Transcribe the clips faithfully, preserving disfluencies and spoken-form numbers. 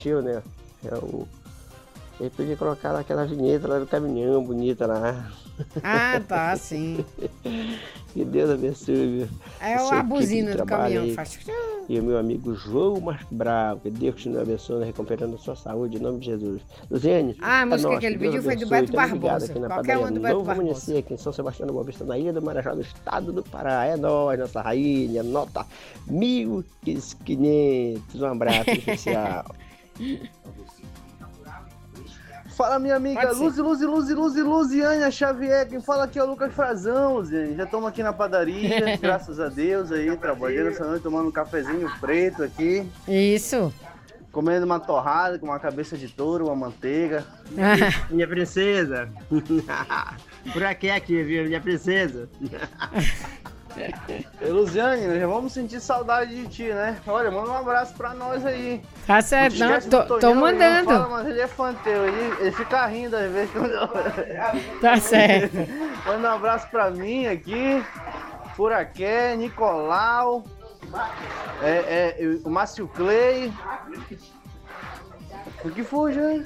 tio, né? É o... Ele podia colocar aquela vinheta lá do caminhão bonita lá. Ah, tá, sim. Que Deus abençoe, viu? É A a sua equipe de buzina do trabalho caminhão, aí. faz... E o meu amigo João Marcos Bravo, que Deus continue abençoando, recuperando a sua saúde, em nome de Jesus. Luziane, Ah, a é música nós, que que ele Deus pediu foi do abençoe. Beto Estamos ligados Barbosa. aqui na Qualquer padaria uma do Beto Novo Barbosa. Amanhecer, aqui em São Sebastião do Boa Vista, na Ilha do Marajó, do estado do Pará. É nós, nossa rainha, nota mil e quinhentos. Um abraço especial. Fala, minha amiga Pode ser. Luzi, Luzi, Luzi, Luzi, Luziane Xavier. Quem fala aqui é o Lucas Frazão, Luziane. Já estamos aqui na padaria, graças a Deus, aí, trabalhando essa noite, tomando um cafezinho preto aqui, Isso. comendo uma torrada com uma cabeça de touro, uma manteiga. Minha princesa. Por aqui, aqui, viu, minha princesa. E, Luziane, nós já vamos sentir saudade de ti, né? Olha, manda um abraço pra nós aí. Tá certo, não, esquece do tô, tô Tonhão, ele não mandando. Fala, mas ele é fã teu, ele, ele fica rindo às vezes. Quando eu... Tá certo. Manda um abraço pra mim aqui, Furaqué, Nicolau, é, é, o Márcio Clay. O que foi, hein?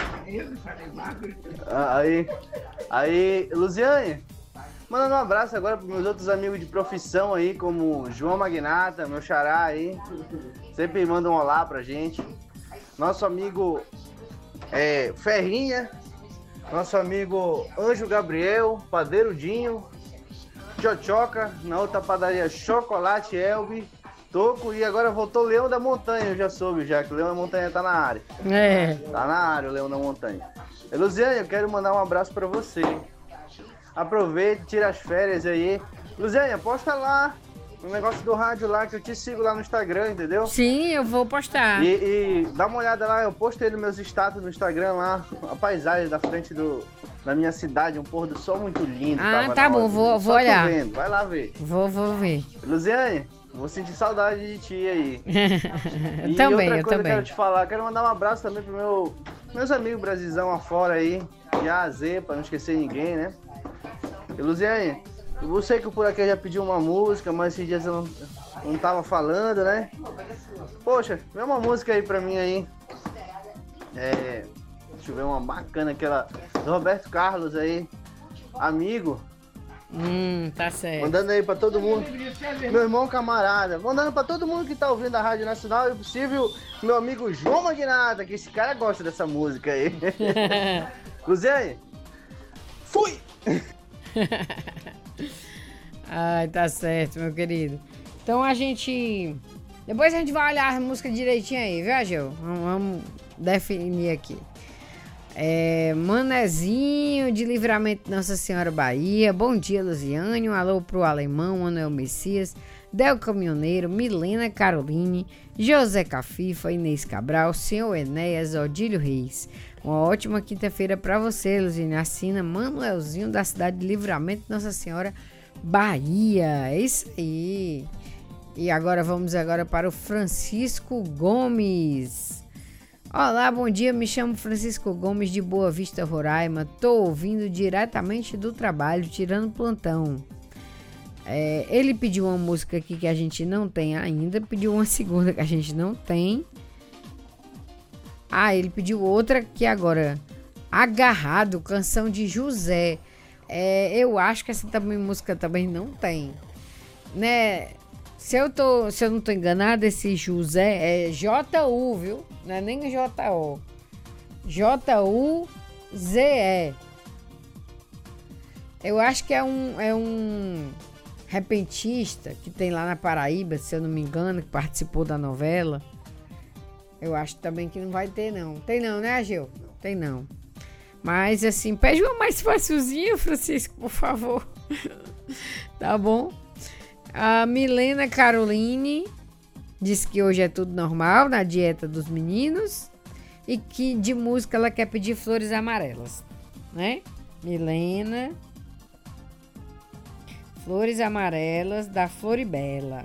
Ah, Aí, aí, Luziane, mandando um abraço agora pros meus outros amigos de profissão aí, como João Magnata, meu xará aí. Sempre manda um olá pra gente. Nosso amigo é, Ferrinha, nosso amigo Anjo Gabriel, Padeiro Dinho, Chochoca, na outra padaria Chocolate Elbe, Toco, e agora voltou o Leão da Montanha, eu já soube já, que o Leão da Montanha tá na área. É. Tá na área o Leão da Montanha. E, Luziane, eu quero mandar um abraço pra você. Aproveite, tira as férias aí. Luziane, posta lá no negócio do rádio lá, que eu te sigo lá no Instagram, entendeu? Sim, eu vou postar. E, e dá uma olhada lá, eu postei nos meus status no Instagram lá, a paisagem da frente do, da minha cidade, um pôr do sol muito lindo. Ah, tava tá na bom, hora. vou- Só vou tô olhar. vendo, vai lá ver. Vou, vou ver. Luziane, vou sentir saudade de ti aí. Eu E também, outra eu coisa também. que eu quero te falar, quero mandar um abraço também pro meu, meus amigos Brasilzão afora aí, de A a Z, pra não esquecer ninguém, né? E Luziane, eu sei que o Por Aqui já pediu uma música, mas esses dias eu não, não tava falando, né? Poxa, vê uma música aí pra mim aí. É, deixa eu ver uma bacana, aquela do Roberto Carlos aí, amigo. Hum, tá certo. Mandando aí pra todo mundo. Meu irmão camarada. Mandando pra todo mundo que tá ouvindo a Rádio Nacional. E possível, meu amigo João Magnata, que esse cara gosta dessa música aí. Luziane, fui! Ai, tá certo, meu querido. Então a gente... Depois a gente vai olhar as músicas direitinho aí, viu, Gil? Vamos, vamos definir aqui. É, Manezinho de Livramento Nossa Senhora Bahia. Bom dia, Luziane. Um alô pro Alemão, Manuel Messias, Del Caminhoneiro, Milena Caroline, José Cafifa, Inês Cabral, Senhor Enéas, Odílio Reis. Uma ótima quinta-feira pra você, Luziane. Assina Manuelzinho da cidade de Livramento Nossa Senhora Bahia. É isso aí. E agora vamos agora para o Francisco Gomes. Olá, bom dia, me chamo Francisco Gomes de Boa Vista, Roraima. Tô ouvindo diretamente do trabalho, tirando plantão. É, ele pediu uma música aqui que a gente não tem ainda, pediu uma segunda que a gente não tem. Ah, ele pediu outra que agora, Agarrado, canção de José. É, eu acho que essa também, música também não tem, né? Se eu, tô, se eu não tô enganado, esse José é J U, viu? Não é nem J O. J U Z E. Eu acho que é um, é um repentista que tem lá na Paraíba, se eu não me engano, que participou da novela. Eu acho também que não vai ter, não. Tem não, né, Agil? Tem não. Mas, assim, pede uma mais facilzinha, Francisco, por favor. Tá bom? A Milena Caroline diz que hoje é tudo normal na dieta dos meninos e que de música ela quer pedir Flores Amarelas, né? Milena, Flores Amarelas da Floribela.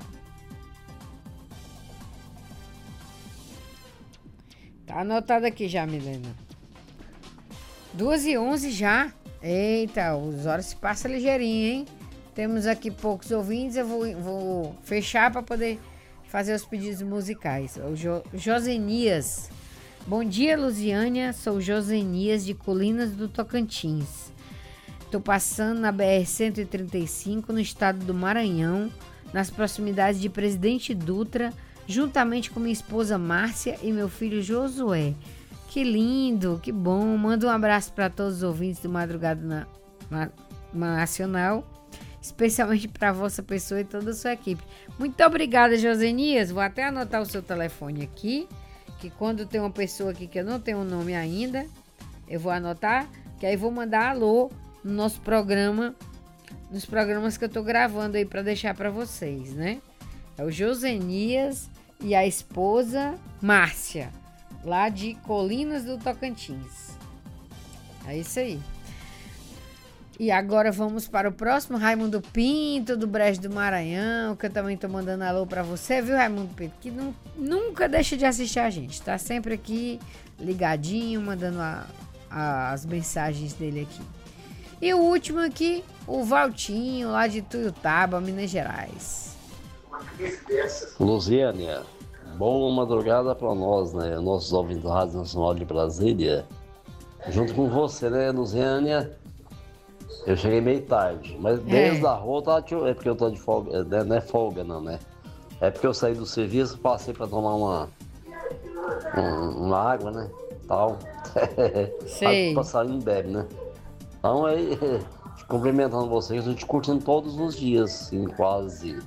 Tá anotado aqui já, Milena. duas e onze já. Eita, os horas se passam ligeirinho, hein? Temos aqui poucos ouvintes, eu vou, vou fechar para poder fazer os pedidos musicais. O jo, Josenias Bom dia, Luziânia. Sou Josenias de Colinas do Tocantins. Estou passando na B R cento e trinta e cinco, no estado do Maranhão, nas proximidades de Presidente Dutra, juntamente com minha esposa Márcia e meu filho Josué. Que lindo, que bom. Manda um abraço para todos os ouvintes do Madrugada na, na, Nacional, especialmente para a vossa pessoa e toda a sua equipe. Muito obrigada, Josenias. Vou até anotar o seu telefone aqui, que quando tem uma pessoa aqui que eu não tenho o nome ainda, eu vou anotar, que aí vou mandar alô no nosso programa, nos programas que eu tô gravando aí para deixar para vocês, né? É o Josenias e a esposa Márcia, lá de Colinas do Tocantins. É isso aí. E agora vamos para o próximo, Raimundo Pinto, do Brejo do Maranhão, que eu também tô mandando alô para você, viu, Raimundo Pinto? Que não, nunca deixa de assistir a gente, tá sempre aqui ligadinho, mandando a, a, as mensagens dele aqui. E o último aqui, o Valtinho, lá de Tuiutaba, Minas Gerais. Luziânia, boa madrugada para nós, né? Nossos ouvintes da Rádio Nacional de Brasília. Junto com você, né, Luziânia? Eu cheguei meio tarde, mas desde É. a rua tá, é porque eu tô de folga, é, não é folga não, né? É porque eu saí do serviço, passei para tomar uma, um, uma água, né? Tal. Sei. O passarinho bebe, né? Então aí, cumprimentando vocês, a gente curtindo todos os dias, assim, quase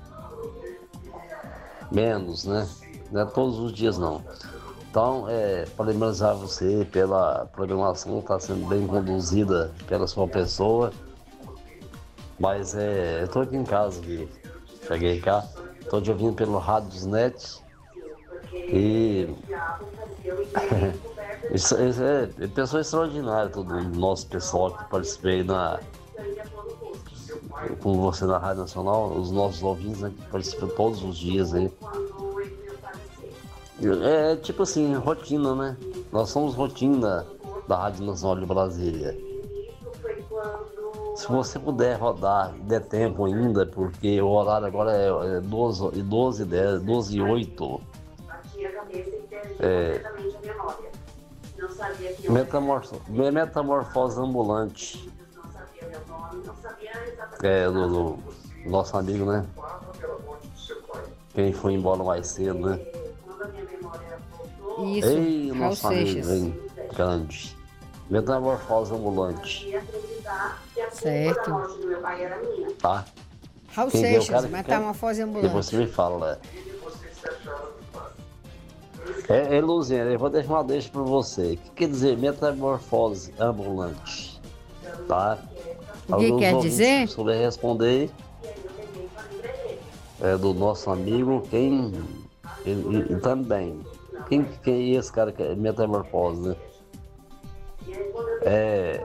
menos, né? Não é todos os dias não. Então, é, parabenizar você pela programação que está sendo bem conduzida pela sua pessoa. Mas é, eu tô aqui em casa, aqui. Cheguei cá, tô te ouvindo pelo Radiosnet e isso, isso é, é pessoa extraordinária, todo o nosso pessoal que participei na com você na Rádio Nacional, os nossos ouvintes, né, que participam todos os dias aí. É tipo assim, rotina, né? Nós somos rotina da Rádio Nacional de Brasília. Se você puder rodar e der tempo ainda, porque o horário agora é doze e doze, doze e oito. É, metamorfose, metamorfose ambulante. É, do, do nosso amigo, né? Quem foi embora mais cedo, né? Isso, Ei, Raul nosso amigo, Seixas. hein? Grande. Metamorfose ambulante. Certo. Tá? Raul Quem é o Seixas, cara que metamorfose Depois ambulante. você me fala, né? É, é Luziana, eu vou deixar uma deixa pra você. O que quer dizer metamorfose ambulante? Tá? O que Alguns quer ouvintes, dizer? se souber responder, é do nosso amigo, quem... E, e- e também, quem, quem é esse cara que é metamorfose, né? É...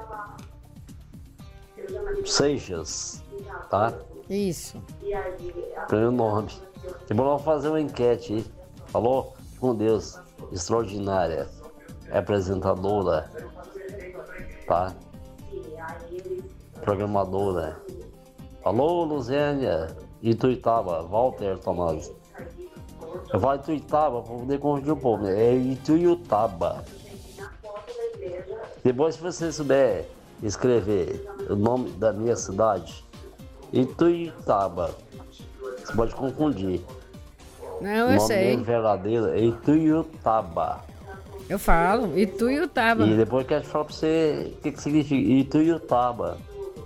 Seixas, tá? Isso. Primeiro nome. E vamos fazer uma enquete aí. Falou? Com Deus. Extraordinária. Apresentadora. Tá? Programadora. Alô, Luziânia. Ituiutaba. Walter Tomás. Vai Ituiutaba para poder confundir o povo. Né? É Ituiutaba. Depois, se você souber escrever o nome da minha cidade, Ituiutaba, você pode confundir. Não, O eu nome sei. dele verdadeiro é Ituiutaba. Eu falo. E tu e o Taba. E depois eu quero falar pra você o que, que significa Ituiutaba.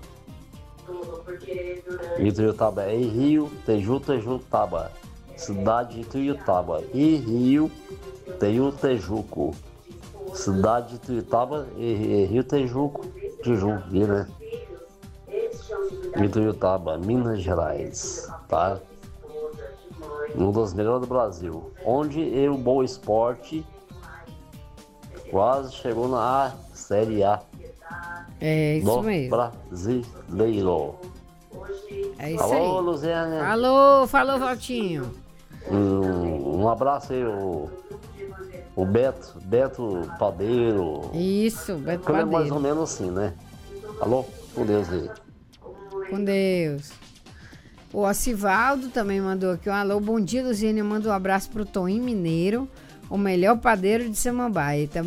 Ituiutaba é Rio, Teju, Tejutaba. Cidade de Ituiutaba. E Rio, Teju, Tejuco. Cidade de Ituiutaba e Rio, Tejuco. Tijuco, né? Ituiutaba, Minas Gerais, tá? Um dos melhores do Brasil. Onde o Boa Esporte quase chegou na Série A É isso do mesmo. brasileiro. É isso Alô, aí. Luziana. Falou, falou, Valtinho. Um, um abraço aí, o, o Beto, Beto Padeiro. Isso, Beto Que é mais ou Padeiro. menos assim, né? Alô, com Deus aí. Com Deus. O Ocivaldo também mandou aqui um alô. Bom dia, Luziane. Eu mando um abraço pro Toim Mineiro, o melhor padeiro de Samambaia. E também